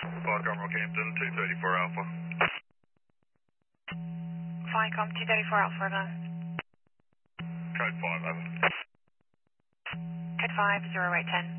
Viacom Rockhampton, 234 Alpha. Viacom 234 Alpha, over. Code 5, over. Code 5, 0 right 10.